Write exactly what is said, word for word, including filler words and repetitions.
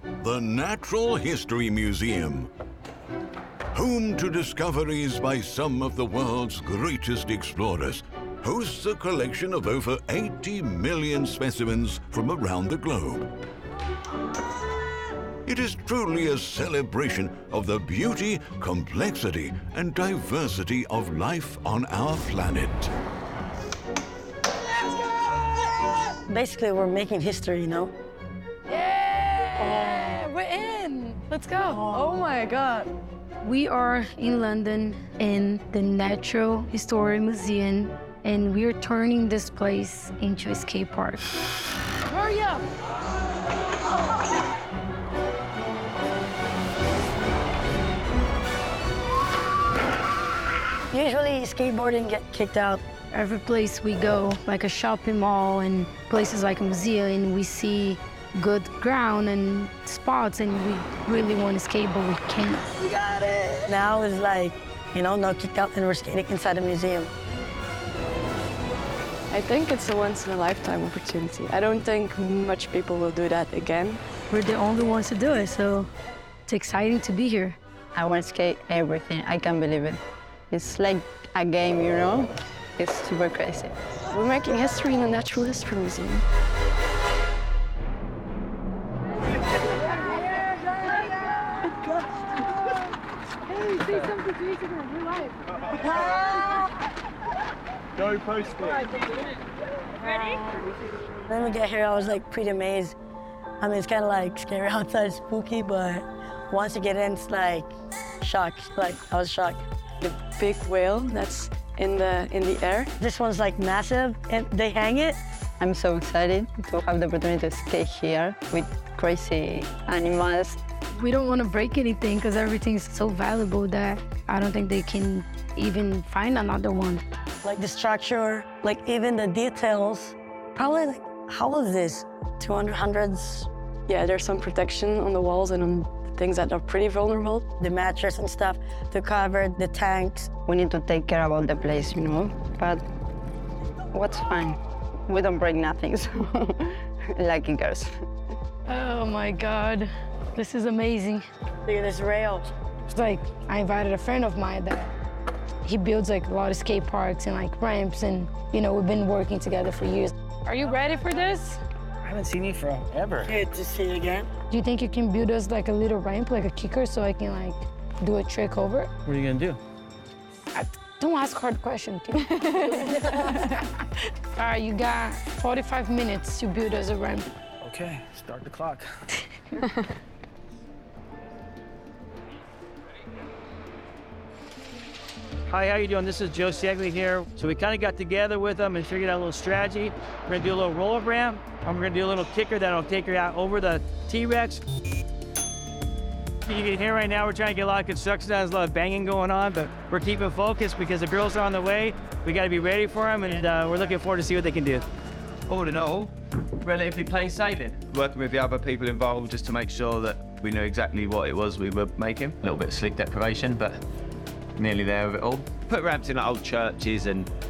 The Natural History Museum. Home to discoveries by some of the world's greatest explorers, hosts a collection of over eighty million specimens from around the globe. It is truly a celebration of the beauty, complexity, and diversity of life on our planet. Basically, we're making history, you know? Yeah, we're in. Let's go. Oh my God. We are in London in the Natural History Museum, and we are turning this place into a skate park. Hurry up. Usually, skateboarding get kicked out. Every place we go, like a shopping mall and places like a museum, and we see good ground and spots, and we really want to skate, but we can't. We got it. Now it's like, you know, no kicked out, and we're skating inside a museum. I think it's a once-in-a-lifetime opportunity. I don't think much people will do that again. We're the only ones to do it, so it's exciting to be here. I want to skate everything. I can't believe it. It's like a game, you know? It's super crazy. We're making history in the Natural History Museum. Hey, say something to Instagram, real life. Go post it. Ready? When we get here, I was like pretty amazed. I mean, it's kind of like scary outside, spooky, but once you get in, it's like shocked. Like, I was shocked. The big whale that's in the in the air. This one's like massive, and they hang it. I'm so excited to have the opportunity to skate here with crazy animals. We don't want to break anything because everything's so valuable that I don't think they can even find another one. Like the structure, like even the details. Probably like, how old is this? two hundred, hundreds? Yeah, there's some protection on the walls and on things that are pretty vulnerable. The mattress and stuff, the cover, the tanks. We need to take care about the place, you know? But what's fine? We don't break nothing, so lucky girls. Oh my God, this is amazing. Look at this rail. It's like, I invited a friend of mine that he builds like a lot of skate parks and like ramps, and you know, we've been working together for years. Are you ready for this? I haven't seen you forever. Good to see you again. Do you think you can build us like a little ramp, like a kicker, so I can like do a trick over it? What are you gonna do? I, don't ask hard questions, okay? All right, you got forty-five minutes to build us a ramp. Okay, start the clock. Hi, how you doing? This is Joe Segley here. So we kind of got together with them and figured out a little strategy. We're gonna do a little roller ramp, and we're gonna do a little kicker that'll take her out over the T-Rex. You can hear right now we're trying to get a lot of construction done. There's a lot of banging going on, but we're keeping focused because the girls are on the way. We got to be ready for them, and uh, we're looking forward to see what they can do. All in all, relatively plain sailing. Working with the other people involved just to make sure that we knew exactly what it was we were making. A little bit of slick decoration, but nearly there with it all. Put ramps in like old churches and